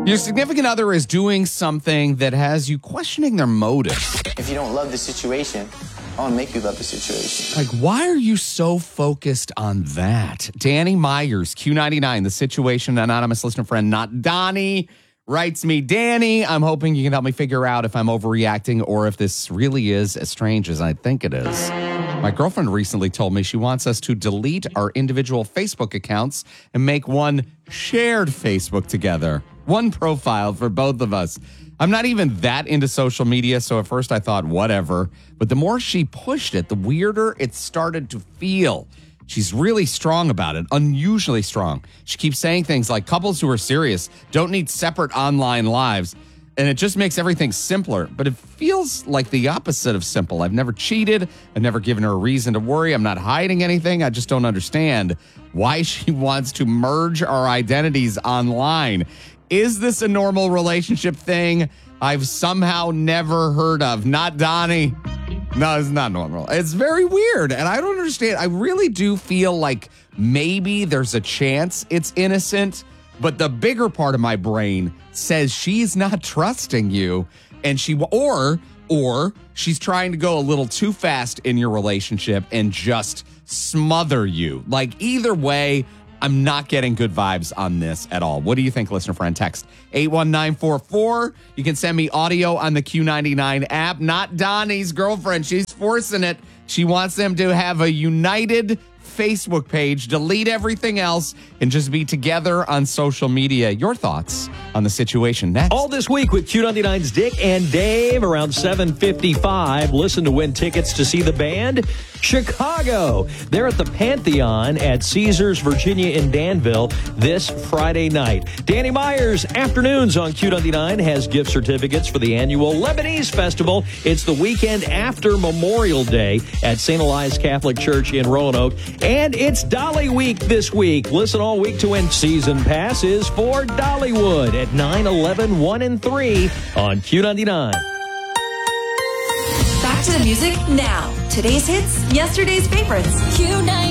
Your significant other is doing something that has you questioning their motives. If you don't love the situation, I want to make you love the situation. Like, why are you so focused on that? Danny Myers, Q99, the Situation Anonymous listener friend, not Donnie, writes me, Danny, I'm hoping you can help me figure out if I'm overreacting or if this really is as strange as I think it is. My girlfriend recently told me she wants us to delete our individual Facebook accounts and make one shared Facebook together. One profile for both of us. I'm not even that into social media, so at first I thought, whatever. But the more she pushed it, the weirder it started to feel. She's really strong about it, unusually strong. She keeps saying things like couples who are serious don't need separate online lives. And it just makes everything simpler. But it feels like the opposite of simple. I've never cheated. I've never given her a reason to worry. I'm not hiding anything. I just don't understand why she wants to merge our identities online. Is this a normal relationship thing I've somehow never heard of? Not Donnie. No, it's not normal. It's very weird. And I don't understand. I really do feel like maybe there's a chance it's innocent. But the bigger part of my brain says she's not trusting you, and or she's trying to go a little too fast in your relationship and just smother you. Like, either way, I'm not getting good vibes on this at all. What do you think, listener friend? Text 81944. You can send me audio on the Q99 app. Not Donnie's girlfriend. She's forcing it. She wants them to have a united Facebook page, delete everything else, and just be together on social media. Your thoughts on the situation next. All this week with Q99's Dick and Dave around 7:55. Listen to win tickets to see the band Chicago. They're at the Pantheon at Caesars Virginia in Danville this Friday night. Danny Myers, afternoons on Q99, has gift certificates for the annual Lebanese Festival. It's the weekend after Memorial Day at St. Elias Catholic Church in Roanoke. And it's Dolly Week this week. Listen all week to win season passes for Dollywood at 9, 11, 1, and 3 on Q99. Back to the music now. Today's hits, yesterday's favorites. Q90.